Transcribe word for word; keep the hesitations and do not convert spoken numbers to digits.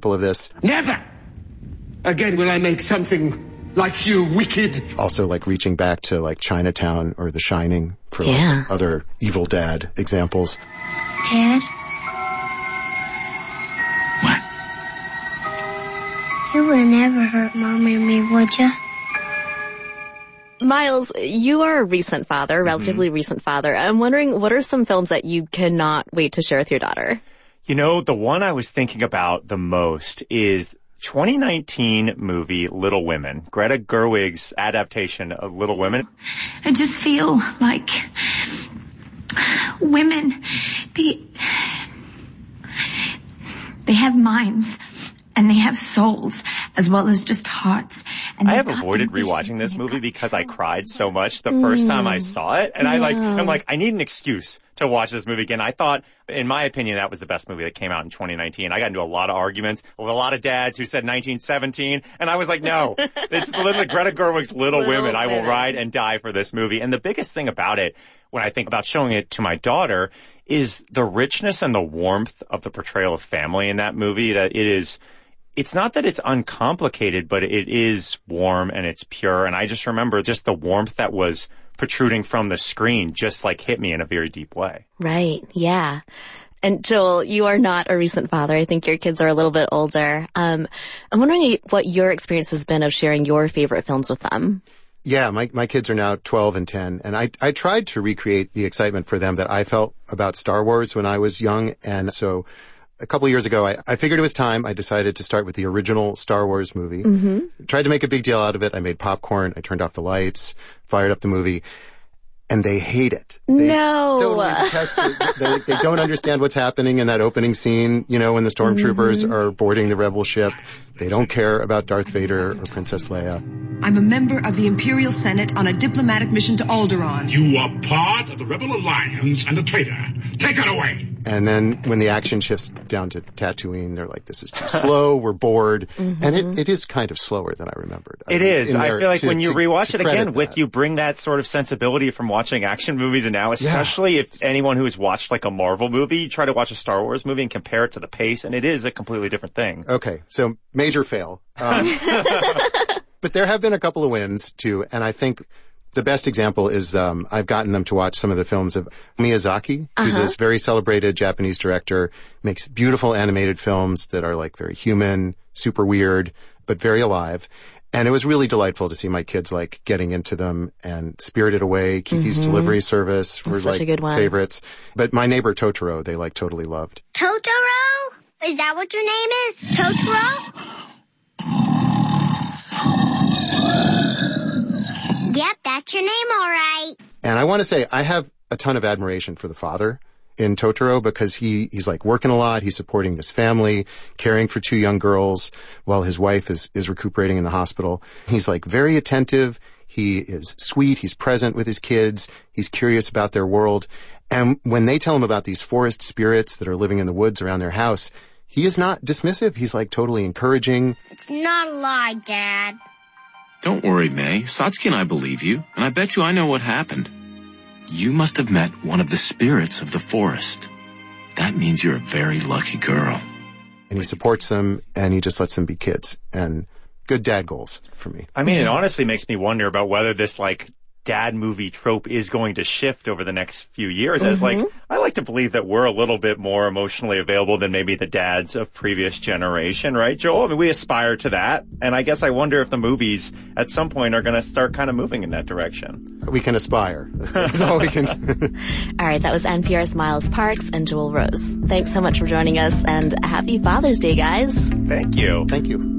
example of this. Never again will I make something like you wicked. Also, like, reaching back to, like, Chinatown or The Shining for yeah. like, other evil dad examples. Dad? What? You would never hurt Mom or me, would you? Miles, you are a recent father, relatively mm-hmm. recent father. I'm wondering, what are some films that you cannot wait to share with your daughter? You know, the one I was thinking about the most is twenty nineteen movie Little Women, Greta Gerwig's adaptation of Little Women. I just feel like women, they, they have minds and they have souls as well as just hearts. And I have avoided rewatching this movie because I cried so much the first mm. time I saw it. And yeah. I like, I'm like, I need an excuse to watch this movie again. I thought, in my opinion, that was the best movie that came out in twenty nineteen. I got into a lot of arguments with a lot of dads who said nineteen seventeen. And I was like, no, it's literally Greta Gerwig's Little, Little Women. I will ride and die for this movie. And the biggest thing about it, when I think about showing it to my daughter, is the richness and the warmth of the portrayal of family in that movie. That it is, it's not that it's uncomplicated, but it is warm and it's pure. And I just remember just the warmth that was protruding from the screen just like hit me in a very deep way. Right. Yeah. And Joel, you are not a recent father. I think your kids are a little bit older. Um, I'm wondering what your experience has been of sharing your favorite films with them. Yeah, my, my kids are now twelve and ten, and I, I tried to recreate the excitement for them that I felt about Star Wars when I was young. And so a couple of years ago, I, I figured it was time. I decided to start with the original Star Wars movie. Mm-hmm. Tried to make a big deal out of it. I made popcorn. I turned off the lights, fired up the movie. And they hate it. They no. Totally detest it. They, they don't understand what's happening in that opening scene, you know, when the stormtroopers mm-hmm. are boarding the rebel ship. They don't care about Darth Vader or Princess Leia. I'm a member of the Imperial Senate on a diplomatic mission to Alderaan. You are part of the Rebel Alliance and a traitor. Take it away! And then when the action shifts down to Tatooine, they're like, this is too slow, we're bored. Mm-hmm. And it, it is kind of slower than I remembered. It I mean, is. I feel like to, when you to, rewatch to it again that. with you bring that sort of sensibility from watching action movies and now, especially yeah. if anyone who has watched like a Marvel movie, you try to watch a Star Wars movie and compare it to the pace, and it is a completely different thing. Okay, so major fail. Um, but there have been a couple of wins too, and I think the best example is um I've gotten them to watch some of the films of Miyazaki, who's uh-huh. this very celebrated Japanese director, makes beautiful animated films that are like very human, super weird, but very alive. And it was really delightful to see my kids like getting into them, and Spirited Away, Kiki's mm-hmm. Delivery Service were That's like such a good one. favorites. But My Neighbor Totoro, they like totally loved. Totoro? Is that what your name is? Totoro? Yep, that's your name, all right. And I want to say I have a ton of admiration for the father in Totoro because he, he's like working a lot. He's supporting this family, caring for two young girls while his wife is, is recuperating in the hospital. He's like very attentive. He is sweet. He's present with his kids. He's curious about their world. And when they tell him about these forest spirits that are living in the woods around their house, he is not dismissive. He's like totally encouraging. It's not a lie, Dad. Don't worry, May. Satsuki and I believe you, and I bet you I know what happened. You must have met one of the spirits of the forest. That means you're a very lucky girl. And he supports them, and he just lets them be kids. And good dad goals for me. I mean, it honestly makes me wonder about whether this, like, dad movie trope is going to shift over the next few years. Mm-hmm. As like, I like to believe that we're a little bit more emotionally available than maybe the dads of previous generation, right, Joel? I mean, we aspire to that. And I guess I wonder if the movies at some point are going to start kind of moving in that direction. We can aspire. That's, that's all we can. All right. That was N P R's Miles Parks and Joel Rose. Thanks so much for joining us, and happy Father's Day, guys. Thank you. Thank you.